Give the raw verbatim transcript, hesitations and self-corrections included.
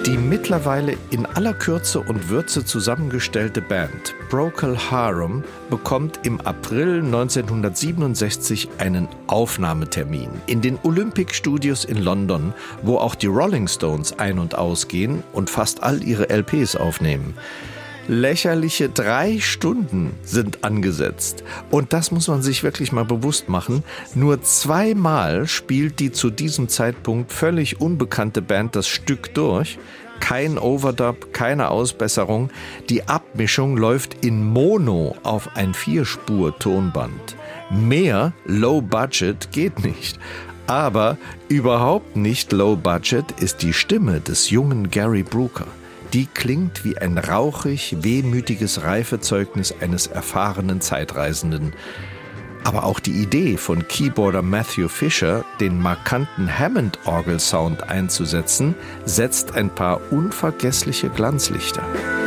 Die mittlerweile in aller Kürze und Würze zusammengestellte Band Procol Harum bekommt im April neunzehnhundertsiebenundsechzig einen Aufnahmetermin in den Olympic Studios in London, wo auch die Rolling Stones ein- und ausgehen und fast all ihre L Ps aufnehmen. Lächerliche drei Stunden sind angesetzt. Und das muss man sich wirklich mal bewusst machen. Nur zweimal spielt die zu diesem Zeitpunkt völlig unbekannte Band das Stück durch. Kein Overdub, keine Ausbesserung. Die Abmischung läuft in Mono auf ein Vierspur-Tonband. Mehr Low Budget geht nicht. Aber überhaupt nicht Low Budget ist die Stimme des jungen Gary Brooker. Die klingt wie ein rauchig, wehmütiges Reifezeugnis eines erfahrenen Zeitreisenden. Aber auch die Idee von Keyboarder Matthew Fisher, den markanten Hammond-Orgel-Sound einzusetzen, setzt ein paar unvergessliche Glanzlichter.